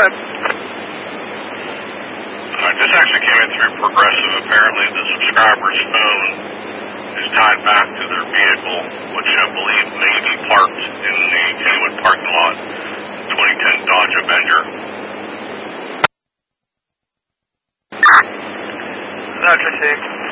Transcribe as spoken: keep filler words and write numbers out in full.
ahead. Uh, this actually came in through Progressive. Apparently the subscriber's phone is tied back to their vehicle, which I believe may be parked in the Kennywood parking lot, twenty ten Dodge Avenger. That's received.